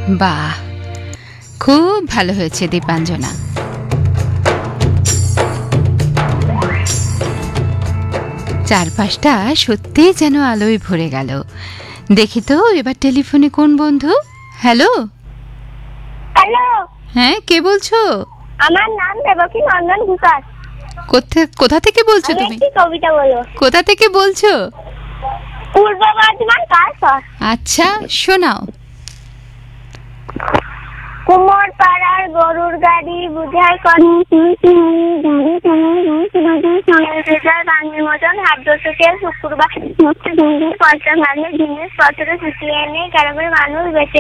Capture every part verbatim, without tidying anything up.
বাহ, খুব ভালো হয়েছে দীপাঞ্জনা। চারপাশটা সত্যি যেন আলোয় ভরে গেল। দেখি তো এবার টেলিফোনে কোন বন্ধু। হ্যালো হ্যালো, হ্যাঁ, কে বলছো? আমার নাম দেবকী নন্দন ঘোষ। কোথা থেকে বলছো আমি তুমি? একটি কবিতা বলবো। কোথা থেকে বলছো? পূর্ব বর্ধমান কালসর। আচ্ছা, শোনাও। কুমোর পাড়ার গরুর গাড়ি বুঝাই করি বাঙের মতন হাত থেকে শুক্রবার মুক্তি ভঙ্গির পয়সা ভাঙে জিনিসপত্র ছুটিয়ে এনে গ্রামের মানুষ বেঁচে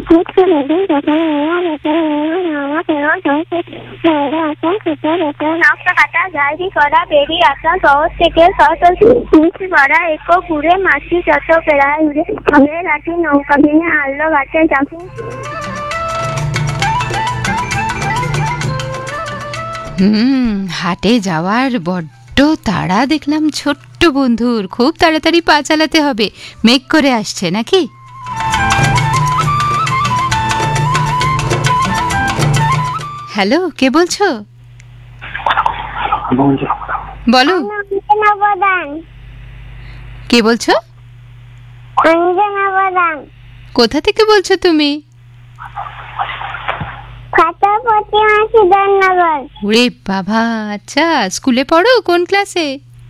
নকশা কাটা গাড়ি করা বেরিয়ে আসা শহর থেকে সহসল করা একো ঘুরে মাছি যত পেড়ায় উড়ে ঘরে রাখি নৌকা ভেঙে আনলো গাছে চাপি। হুম হাটে যাওয়ার বড্ড তাড়া দেখলাম ছোট্ট বন্ধুর। খুব তাড়াতাড়ি পা চালাতে হবে, মেঘ করে আসছে নাকি? হ্যালো, কে বলছো? বলো, কে বলছো? কোথা থেকে বলছো তুমি? ওরে বাবা, আচ্ছা, স্কুলে পড়ো? কোন ক্লাসে?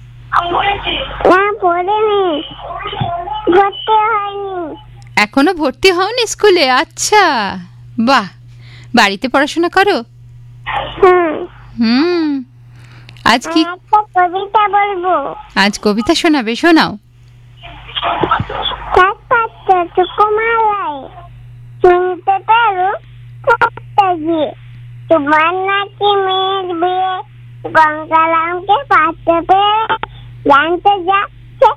এখনো ভর্তি হওনি স্কুলে? আচ্ছা, বাহ, বাড়িতে পড়াশোনা করো? হুম আজ কি কবিতা বলবো? আজ কবিতা শোনাবে? শোনাও। শুনতে পারো তোমার নাকি মেয়ের বিয়ে গঙ্গারামকে পাশে পেয়ে জানতে যাচ্ছে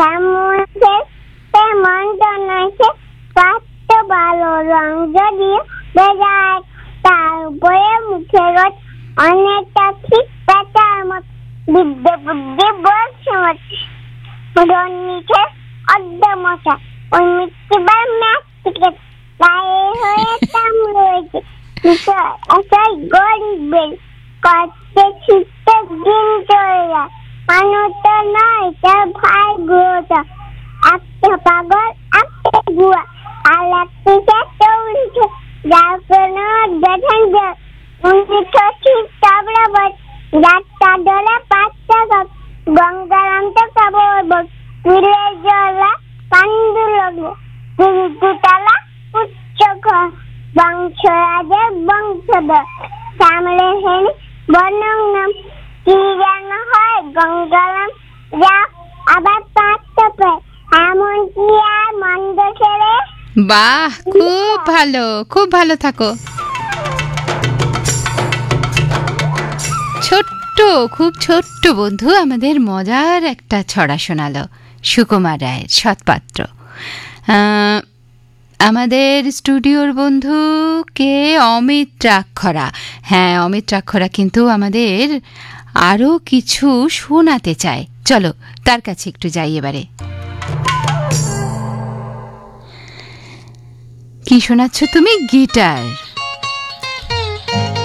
মন্দ নয়ছে পাত্র ভালো রং যদিও বেজায় তার উপরে মুখে রোজ অনেকটা ঠিক পেটার মত বিদ্যে বুদ্ধি বলছে মতো অর্ধমশা ওই মৃত্যুবার ম্যাচ থেকে গায়ে হয়ে কাম রয়েছে গরিবের করতে ছুটতে দিন চলে যায় মানুষ তো নয় তার ভাই গুয়োটা একটা পাগল একটা গুয়া আর একটি চৌরিছে যার কোনো দেখেন যে উনিশশো ঠিক তাবড়া যাত্রা দলে পাঁচটা সব গঙ্গারাম তো খবর তুলে জলা কান্দু লাগলো দুতলা উচ্চ ঘর বংশরাজের বংশধর সামলে হেন বর্ণং নাম কি যেন হয় গঙ্গারাম যা আবার পাঁচটা পায় এমন কি আর মন্দ ছেড়ে। বাহ, খুব ভালো, খুব ভালো থাকো। ছোট্ট, খুব ছোট্ট বন্ধু আমাদের মজার একটা ছড়া শোনালো, সুকুমার রায়ের সৎপাত্র। আমাদের স্টুডিওর বন্ধু কে? অমিত রাক্ষরা। হ্যাঁ, অমিত রাক্ষরা কিন্তু আমাদের আরও কিছু শোনাতে চায়। চলো তার কাছে একটু যাই এবারে। কি শোনাচ্ছ তুমি? গিটার।